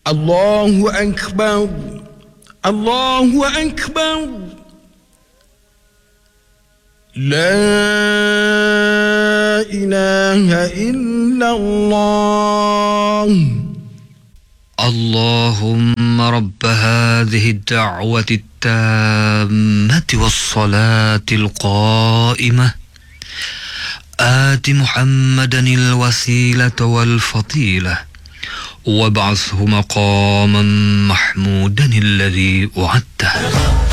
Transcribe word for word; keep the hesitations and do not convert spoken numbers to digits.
الله أكبر الله أكبر لا إله إلا الله. اللهم رب هذه الدعوة التامة والصلاة القائمة آت محمدا الوسيلة والفضيلة وابعثه مقاما محمودا الذي وعدته.